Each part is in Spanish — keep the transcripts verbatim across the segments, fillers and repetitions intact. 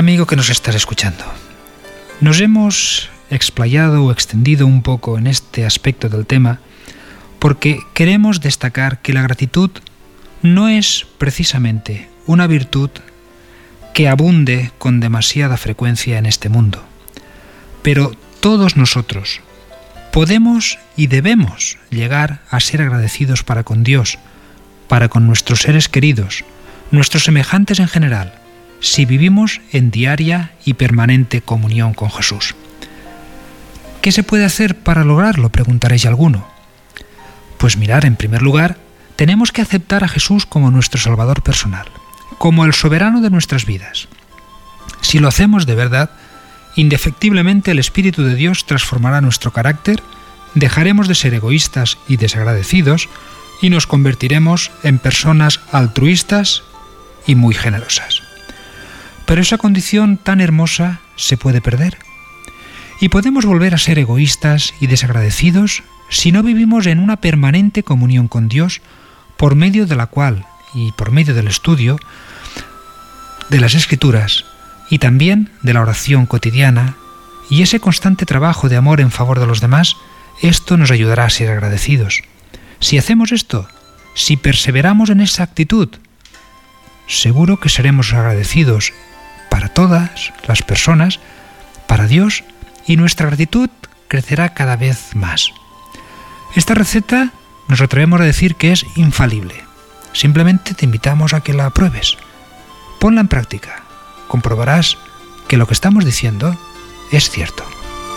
Amigo que nos estás escuchando, nos hemos explayado o extendido un poco en este aspecto del tema porque queremos destacar que la gratitud no es precisamente una virtud que abunde con demasiada frecuencia en este mundo, pero todos nosotros podemos y debemos llegar a ser agradecidos para con Dios, para con nuestros seres queridos, nuestros semejantes en general, si vivimos en diaria y permanente comunión con Jesús. ¿Qué se puede hacer para lograrlo?, preguntaréis alguno. Pues mirar, en primer lugar, tenemos que aceptar a Jesús como nuestro Salvador personal, como el soberano de nuestras vidas. Si lo hacemos de verdad, indefectiblemente el Espíritu de Dios transformará nuestro carácter, dejaremos de ser egoístas y desagradecidos y nos convertiremos en personas altruistas y muy generosas. Pero esa condición tan hermosa se puede perder. Y podemos volver a ser egoístas y desagradecidos si no vivimos en una permanente comunión con Dios, por medio de la cual, y por medio del estudio de las Escrituras, y también de la oración cotidiana, y ese constante trabajo de amor en favor de los demás, esto nos ayudará a ser agradecidos. Si hacemos esto, si perseveramos en esa actitud, seguro que seremos agradecidos para todas las personas, para Dios, y nuestra gratitud crecerá cada vez más. Esta receta nos atrevemos a decir que es infalible. Simplemente te invitamos a que la pruebes. Ponla en práctica. Comprobarás que lo que estamos diciendo es cierto.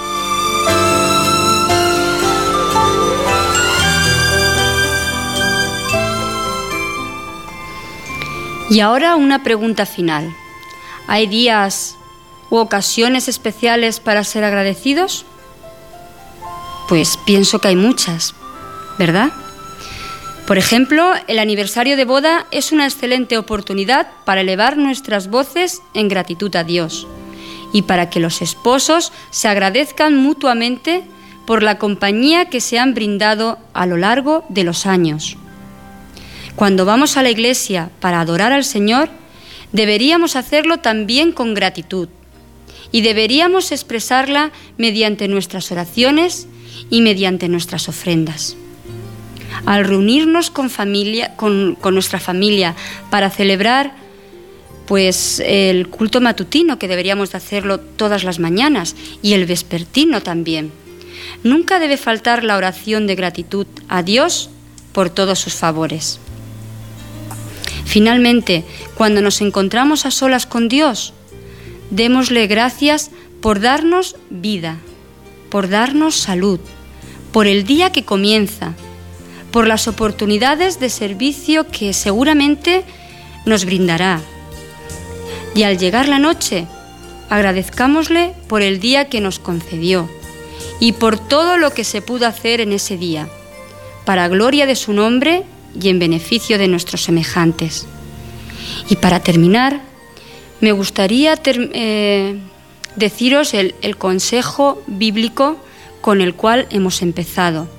Y ahora una pregunta final. ¿Hay días u ocasiones especiales para ser agradecidos? Pues pienso que hay muchas, ¿verdad? Por ejemplo, el aniversario de boda es una excelente oportunidad para elevar nuestras voces en gratitud a Dios y para que los esposos se agradezcan mutuamente por la compañía que se han brindado a lo largo de los años. Cuando vamos a la iglesia para adorar al Señor, deberíamos hacerlo también con gratitud y deberíamos expresarla mediante nuestras oraciones y mediante nuestras ofrendas. Al reunirnos con, familia, con, con nuestra familia para celebrar pues, el culto matutino, que deberíamos de hacerlo todas las mañanas, y el vespertino también, nunca debe faltar la oración de gratitud a Dios por todos sus favores. Finalmente, cuando nos encontramos a solas con Dios, démosle gracias por darnos vida, por darnos salud, por el día que comienza, por las oportunidades de servicio que seguramente nos brindará. Y al llegar la noche, agradezcámosle por el día que nos concedió y por todo lo que se pudo hacer en ese día, para gloria de su nombre y en beneficio de nuestros semejantes. Y para terminar, me gustaría ter- eh, deciros el, el consejo bíblico con el cual hemos empezado,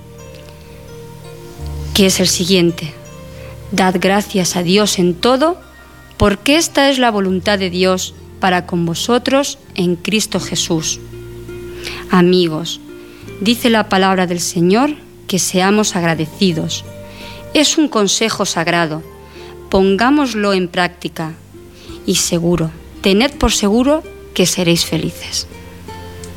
que es el siguiente: dad gracias a Dios en todo, porque esta es la voluntad de Dios para con vosotros en Cristo Jesús. Amigos, dice la palabra del Señor que seamos agradecidos. Es un consejo sagrado, pongámoslo en práctica y seguro, tened por seguro que seréis felices.